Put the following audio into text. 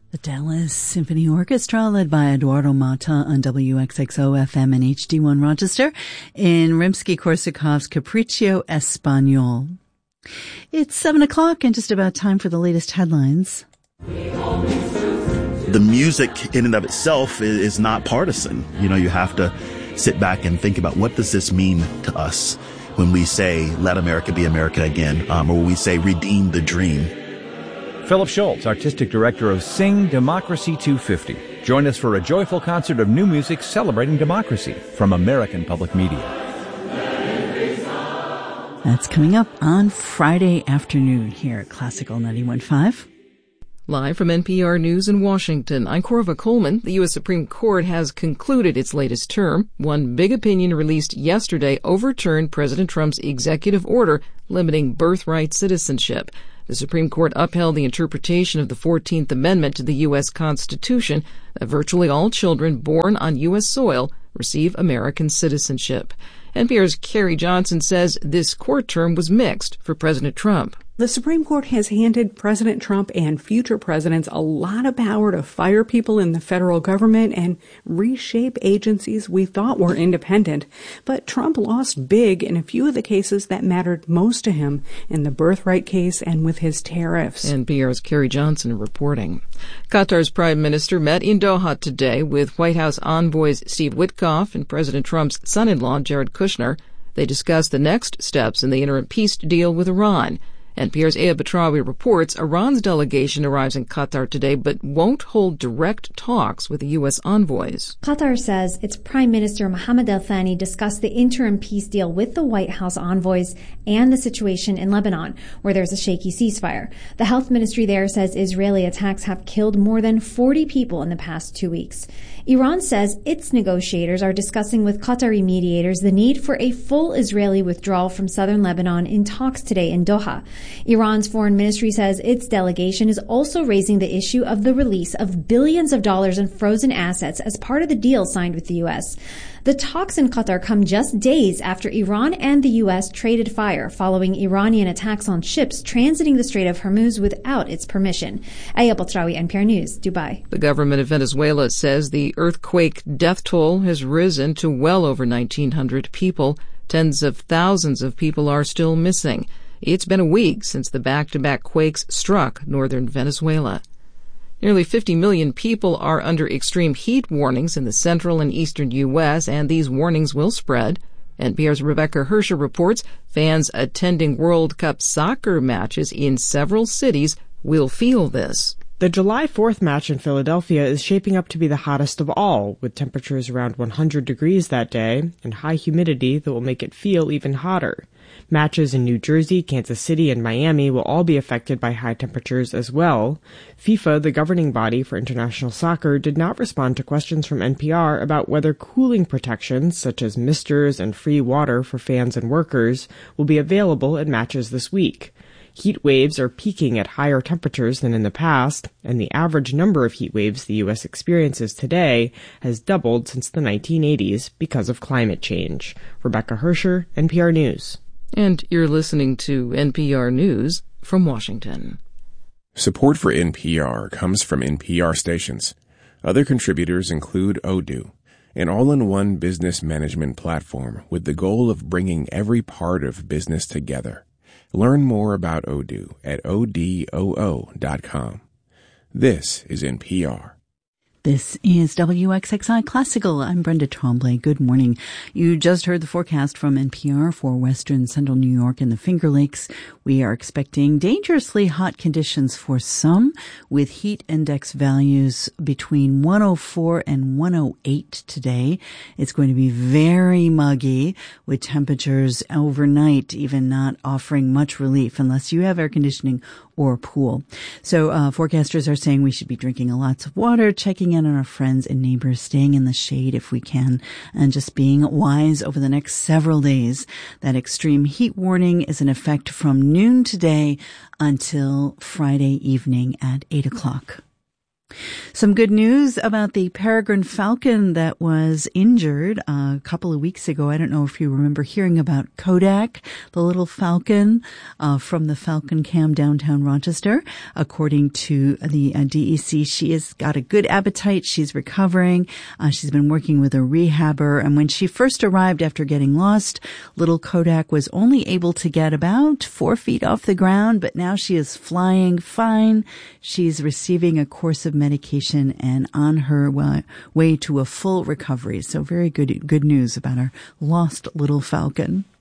The Dallas Symphony Orchestra, led by Eduardo Mata on WXXO FM and HD1 Rochester, in Rimsky-Korsakov's Capriccio Espagnol. It's 7 o'clock and just about time for the latest headlines. The music in and of itself is not partisan. You have to sit back and think about, what does this mean to us when we say, let America be America again, or when we say, redeem the dream. Philip Schultz, Artistic Director of Sing Democracy 250. Join us for a joyful concert of new music celebrating democracy from American Public Media. That's coming up on Friday afternoon here at Classical 91.5. Live from NPR News in Washington, I'm Corva Coleman. The U.S. Supreme Court has concluded its latest term. One big opinion released yesterday overturned President Trump's executive order limiting birthright citizenship. The Supreme Court upheld the interpretation of the 14th Amendment to the U.S. Constitution that virtually all children born on U.S. soil receive American citizenship. NPR's Carrie Johnson says this court term was mixed for President Trump. The Supreme Court has handed President Trump and future presidents a lot of power to fire people in the federal government and reshape agencies we thought were independent. But Trump lost big in a few of the cases that mattered most to him, in the birthright case and with his tariffs. NPR's Carrie Johnson reporting. Qatar's prime minister met in Doha today with White House envoys Steve Witkoff and President Trump's son-in-law Jared Kushner. They discussed the next steps in the interim peace deal with Iran. NPR's Aya Batrawi reports Iran's delegation arrives in Qatar today but won't hold direct talks with the U.S. envoys. Qatar says its Prime Minister Mohammed al-Thani discussed the interim peace deal with the White House envoys and the situation in Lebanon, where there's a shaky ceasefire. The health ministry there says Israeli attacks have killed more than 40 people in the past 2 weeks. Iran says its negotiators are discussing with Qatari mediators the need for a full Israeli withdrawal from southern Lebanon in talks today in Doha. Iran's foreign ministry says its delegation is also raising the issue of the release of billions of dollars in frozen assets as part of the deal signed with the U.S. The talks in Qatar come just days after Iran and the U.S. traded fire following Iranian attacks on ships transiting the Strait of Hormuz without its permission. Aya Batrawi, NPR News, Dubai. The government of Venezuela says the earthquake death toll has risen to well over 1,900 people. Tens of thousands of people are still missing. It's been a week since the back-to-back quakes struck northern Venezuela. Nearly 50 million people are under extreme heat warnings in the central and eastern U.S., and these warnings will spread. NPR's Rebecca Hersher reports fans attending World Cup soccer matches in several cities will feel this. The July 4th match in Philadelphia is shaping up to be the hottest of all, with temperatures around 100 degrees that day and high humidity that will make it feel even hotter. Matches in New Jersey, Kansas City, and Miami will all be affected by high temperatures as well. FIFA, the governing body for international soccer, did not respond to questions from NPR about whether cooling protections, such as misters and free water for fans and workers, will be available at matches this week. Heat waves are peaking at higher temperatures than in the past, and the average number of heat waves the U.S. experiences today has doubled since the 1980s because of climate change. Rebecca Hersher, NPR News. And you're listening to NPR News from Washington. Support for NPR comes from NPR stations. Other contributors include Odoo, an all-in-one business management platform with the goal of bringing every part of business together. Learn more about Odoo at odoo.com. This is NPR. This is WXXI Classical. I'm Brenda Tremblay. Good morning. You just heard the forecast from NPR for western central New York and the Finger Lakes. We are expecting dangerously hot conditions for some, with heat index values between 104 and 108 today. It's going to be very muggy, with temperatures overnight even not offering much relief unless you have air conditioning or a pool. So forecasters are saying we should be drinking lots of water, checking in on our friends and neighbors, staying in the shade if we can, and just being wise over the next several days. That extreme heat warning is in effect from noon today until Friday evening at 8 o'clock. Some good news about the peregrine falcon that was injured a couple of weeks ago. I don't know if you remember hearing about Kodak, the little falcon from the Falcon Cam downtown Rochester. According to the DEC, she has got a good appetite. She's recovering. She's been working with a rehabber. And when she first arrived after getting lost, little Kodak was only able to get about 4 feet off the ground, but now she is flying fine. She's receiving a course of medication and on her way to a full recovery. So very good news about our lost little falcon.